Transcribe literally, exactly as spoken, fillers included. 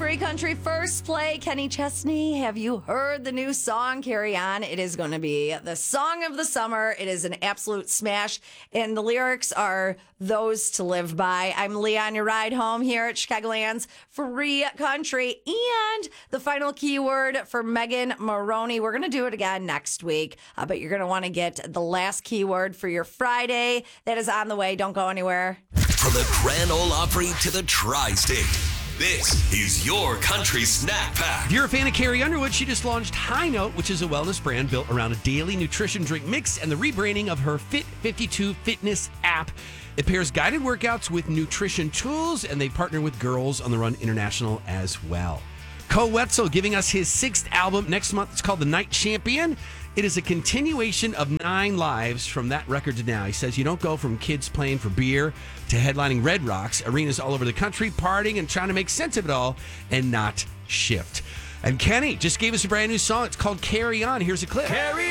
Free Country First Play. Kenny Chesney, have you heard the new song, Carry On? It is going to be the song of the summer. It is an absolute smash, and the lyrics are those to live by. I'm Leah on your ride home here at Chicagoland's Free Country. And the final keyword for Megan Maroney. We're going to do it again next week, uh, but you're going to want to get the last keyword for your Friday. That is on the way. Don't go anywhere. From the Grand Ole Opry to the Tri-State, this is your country snack pack. If you're a fan of Carrie Underwood, she just launched High Note, which is a wellness brand built around a daily nutrition drink mix and the rebranding of her Fit fifty-two fitness app. It pairs guided workouts with nutrition tools, and they partner with Girls on the Run International as well. Ko Wetzel giving us his sixth album next month. It's called The Night Champion. It is a continuation of Nine Lives from that record to now. He says you don't go from kids playing for beer to headlining Red Rocks, arenas all over the country, partying and trying to make sense of it all and not shift. And Kenny just gave us a brand new song. It's called Carry On. Here's a clip. Carry